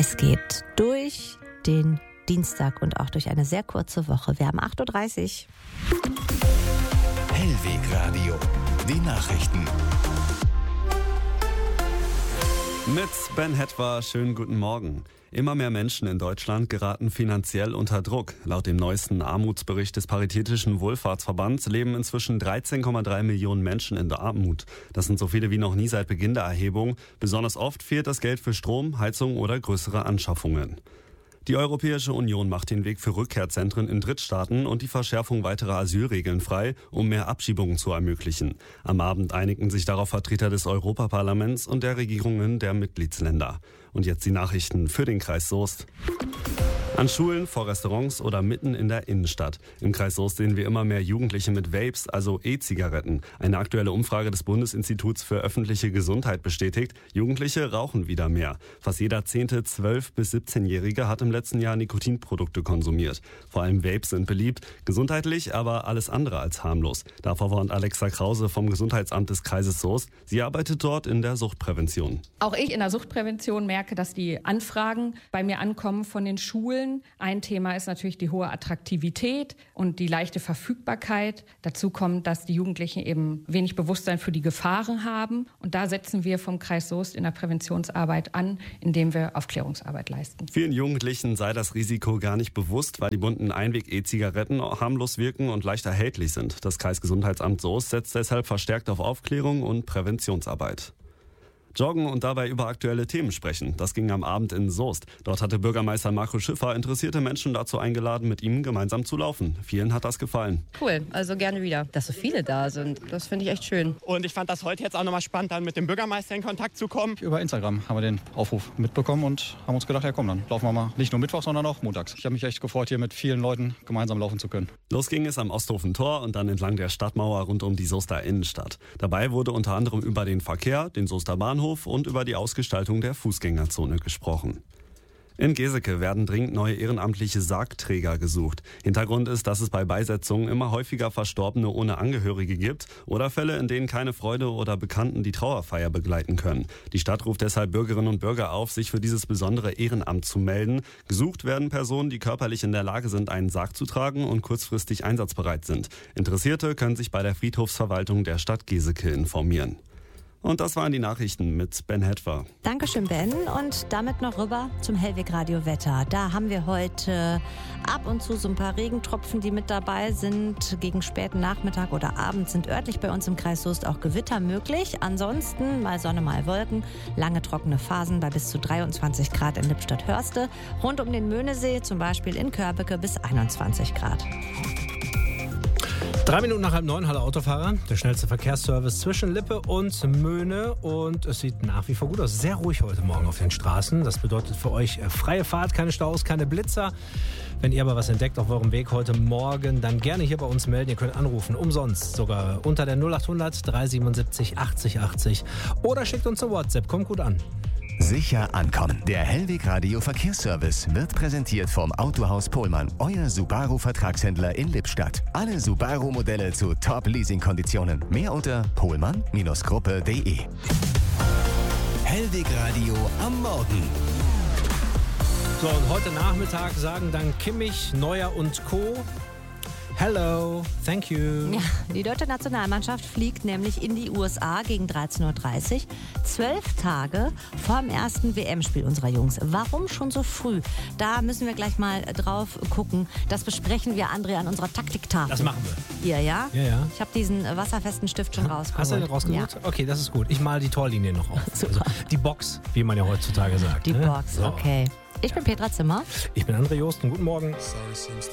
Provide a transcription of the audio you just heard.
Es geht durch den Dienstag und auch durch eine sehr kurze Woche. Wir haben 8.30 Uhr. Hellweg Radio, die Nachrichten. Mit Ben Hetwer, schönen guten Morgen. Immer mehr Menschen in Deutschland geraten finanziell unter Druck. Laut dem neuesten Armutsbericht des Paritätischen Wohlfahrtsverbands leben inzwischen 13,3 Millionen Menschen in der Armut. Das sind so viele wie noch nie seit Beginn der Erhebung. Besonders oft fehlt das Geld für Strom, Heizung oder größere Anschaffungen. Die Europäische Union macht den Weg für Rückkehrzentren in Drittstaaten und die Verschärfung weiterer Asylregeln frei, um mehr Abschiebungen zu ermöglichen. Am Abend einigten sich darauf Vertreter des Europaparlaments und der Regierungen der Mitgliedsländer. Und jetzt die Nachrichten für den Kreis Soest. An Schulen, vor Restaurants oder mitten in der Innenstadt. Im Kreis Soest sehen wir immer mehr Jugendliche mit Vapes, also E-Zigaretten. Eine aktuelle Umfrage des Bundesinstituts für öffentliche Gesundheit bestätigt, Jugendliche rauchen wieder mehr. Fast jeder 10. 12- bis 17-Jährige hat im letzten Jahr Nikotinprodukte konsumiert. Vor allem Vapes sind beliebt, gesundheitlich aber alles andere als harmlos. Davor warnt Alexa Krause vom Gesundheitsamt des Kreises Soest. Sie arbeitet dort in der Suchtprävention. Auch ich in der Suchtprävention merke, dass die Anfragen bei mir ankommen von den Schulen. Ein Thema ist natürlich die hohe Attraktivität und die leichte Verfügbarkeit. Dazu kommt, dass die Jugendlichen eben wenig Bewusstsein für die Gefahren haben. Und da setzen wir vom Kreis Soest in der Präventionsarbeit an, indem wir Aufklärungsarbeit leisten. Vielen Jugendlichen sei das Risiko gar nicht bewusst, weil die bunten Einweg-E-Zigaretten harmlos wirken und leicht erhältlich sind. Das Kreisgesundheitsamt Soest setzt deshalb verstärkt auf Aufklärung und Präventionsarbeit. Joggen und dabei über aktuelle Themen sprechen. Das ging am Abend in Soest. Dort hatte Bürgermeister Marco Schiffer interessierte Menschen dazu eingeladen, mit ihm gemeinsam zu laufen. Vielen hat das gefallen. Cool, also gerne wieder. Dass so viele da sind, das finde ich echt schön. Und ich fand das heute jetzt auch nochmal spannend, dann mit dem Bürgermeister in Kontakt zu kommen. Über Instagram haben wir den Aufruf mitbekommen und haben uns gedacht, ja komm, dann laufen wir mal nicht nur Mittwoch, sondern auch montags. Ich habe mich echt gefreut, hier mit vielen Leuten gemeinsam laufen zu können. Los ging es am Osthofen Tor und dann entlang der Stadtmauer rund um die Soester Innenstadt. Dabei wurde unter anderem über den Verkehr, den Soester Bahnhof und über die Ausgestaltung der Fußgängerzone gesprochen. In Geseke werden dringend neue ehrenamtliche Sargträger gesucht. Hintergrund ist, dass es bei Beisetzungen immer häufiger Verstorbene ohne Angehörige gibt oder Fälle, in denen keine Freude oder Bekannten die Trauerfeier begleiten können. Die Stadt ruft deshalb Bürgerinnen und Bürger auf, sich für dieses besondere Ehrenamt zu melden. Gesucht werden Personen, die körperlich in der Lage sind, einen Sarg zu tragen und kurzfristig einsatzbereit sind. Interessierte können sich bei der Friedhofsverwaltung der Stadt Geseke informieren. Und das waren die Nachrichten mit Ben Hetwer. Dankeschön, Ben. Und damit noch rüber zum Hellweg Radio Wetter. Da haben wir heute ab und zu so ein paar Regentropfen, die mit dabei sind. Gegen späten Nachmittag oder Abend sind örtlich bei uns im Kreis Soest auch Gewitter möglich. Ansonsten mal Sonne, mal Wolken. Lange trockene Phasen bei bis zu 23 Grad in Lippstadt-Hörste. Rund um den Möhnesee, zum Beispiel in Körbeke, bis 21 Grad. 3 Minuten nach 8:30, Halle Autofahrer. Der schnellste Verkehrsservice zwischen Lippe und Möhne. Und es sieht nach wie vor gut aus. Sehr ruhig heute Morgen auf den Straßen. Das bedeutet für euch freie Fahrt, keine Staus, keine Blitzer. Wenn ihr aber was entdeckt auf eurem Weg heute Morgen, dann gerne hier bei uns melden. Ihr könnt anrufen, umsonst, sogar unter der 0800 377 80 80. Oder schickt uns eine WhatsApp. Kommt gut an. Sicher ankommen. Der Hellweg Radio Verkehrsservice wird präsentiert vom Autohaus Pohlmann, euer Subaru-Vertragshändler in Lippstadt. Alle Subaru-Modelle zu Top-Leasing-Konditionen. Mehr unter pohlmann-gruppe.de. Hellweg Radio am Morgen. So, und heute Nachmittag sagen dann Kimmich, Neuer und Co. Hello, thank you. Ja, die deutsche Nationalmannschaft fliegt nämlich in die USA gegen 13.30 Uhr. 12 Tage vor dem ersten WM-Spiel unserer Jungs. Warum schon so früh? Da müssen wir gleich mal drauf gucken. Das besprechen wir, André, an unserer Taktiktafel. Das machen wir. Ihr, ja? Ja, ja. Ich habe diesen wasserfesten Stift schon rausgeholt. Hast du den rausgeholt? Ja. Okay, das ist gut. Ich male die Torlinie noch auf. Super. Also die Box, wie man ja heutzutage sagt. Die ne? Box, so. okay. Ich bin Petra Zimmer. Ich bin André Josten. Guten Morgen.